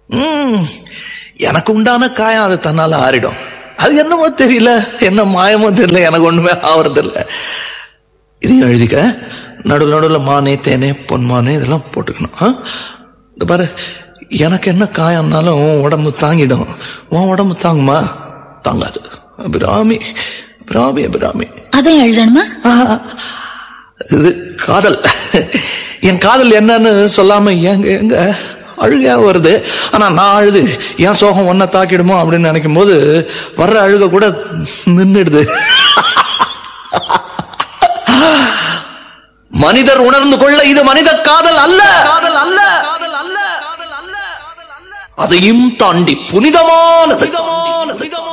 எனக்கு உண்டான காயம் அது தன்னால ஆறிடும். அது என்னமோ தெரியல, என்ன மாயமோ தெரியல, எனக்கு ஒண்ணுமே ஆவறதில்ல. இதையும் எழுதிக்க. நடுவில் நடுவில் மானே தேனே பொன்மானே இதெல்லாம் போட்டுக்கணும். இந்த பாரு, எனக்கு என்ன காயம்னாலும் உன் உடம்பு தாங்கிடும், உன் உடம்பு தாங்குமா? தாங்காது. அபிராமி அபிராமி அபிராமி. அதையும் எழுதணுமா? இது காதல். என் காதல் என்னன்னு சொல்லாம எங்க எங்க அழுகையா வருது. ஆனா நான் அழுது என் சோகம் ஒன்ன தாக்கிடுமோ அப்படின்னு நினைக்கும் போது வர்ற அழுக கூட நின்றுடுது. மனிதர் உணர்ந்து கொள்ள இது மனித காதல் அல்ல, காதல் அல்ல, காதல் அல்ல, அதையும் தாண்டி புனிதமானது.